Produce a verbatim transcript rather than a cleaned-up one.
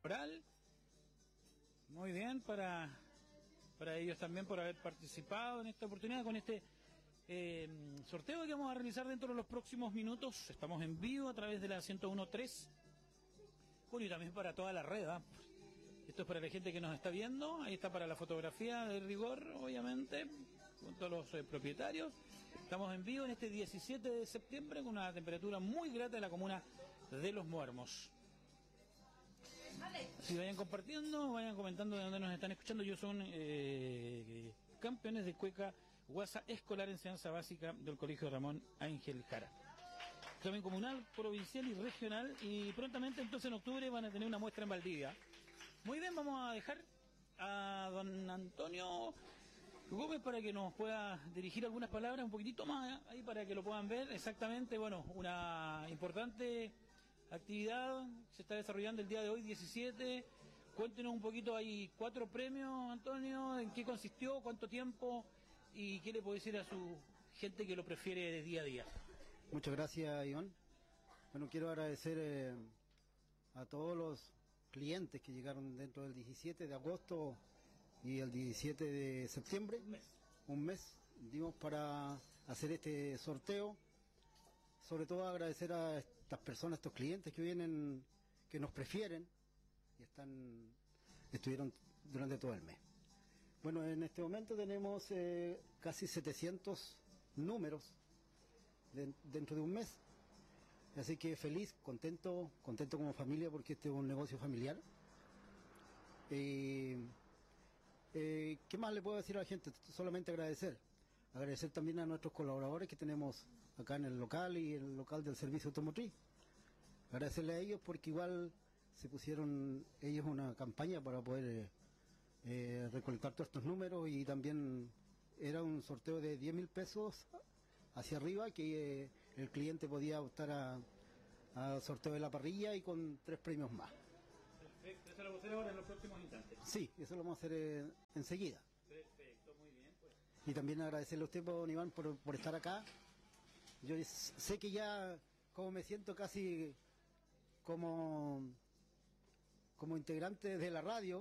Pral. Muy bien, para, para ellos también por haber participado en esta oportunidad con este eh, sorteo que vamos a realizar dentro de los próximos minutos. Estamos en vivo a través de la ciento uno punto tres. Bueno, y también para toda la red, ¿eh? Esto es para la gente que nos está viendo. Ahí está para la fotografía de rigor, obviamente, con todos los eh, propietarios. Estamos en vivo en este diecisiete de septiembre con una temperatura muy grata en la comuna de Los Muermos. Si vayan compartiendo, vayan comentando de dónde nos están escuchando. Ellos son eh, campeones de cueca guasa escolar, enseñanza básica del Colegio Ramón Ángel Jara. También comunal, provincial y regional. Y prontamente, entonces en octubre, van a tener una muestra en Valdivia. Muy bien, vamos a dejar a don Antonio Gómez para que nos pueda dirigir algunas palabras un poquitito más, ¿eh? Ahí para que lo puedan ver exactamente. Bueno, una importante actividad se está desarrollando el día de hoy, diecisiete. Cuéntenos un poquito, hay cuatro premios, Antonio, ¿en qué consistió, cuánto tiempo y qué le puede decir a su gente que lo prefiere de día a día? Muchas gracias, Iván. Bueno, quiero agradecer eh, a todos los clientes que llegaron dentro del diecisiete de agosto y el diecisiete de septiembre. Un mes. Un mes dimos para hacer este sorteo. Sobre todo agradecer a estas personas, a estos clientes que vienen, que nos prefieren y están, estuvieron durante todo el mes. Bueno, en este momento tenemos eh, casi setecientos números de, dentro de un mes. Así que feliz, contento, contento como familia porque este es un negocio familiar. Eh, eh, ¿Qué más le puedo decir a la gente? Solamente agradecer. Agradecer también a nuestros colaboradores que tenemos acá en el local y el local del servicio automotriz. Agradecerle a ellos porque igual se pusieron ellos una campaña para poder eh, eh, recolectar todos estos números y también era un sorteo de diez mil pesos hacia arriba que eh, el cliente podía optar a, a sorteo de la parrilla y con tres premios más. Perfecto, eso lo vamos a hacer ahora en los próximos instantes. Sí, eso lo vamos a hacer eh, enseguida. Perfecto, muy bien, pues. Y también agradecerle a usted, don Iván, por, por estar acá. Yo sé que ya como me siento casi como, como integrante de la radio,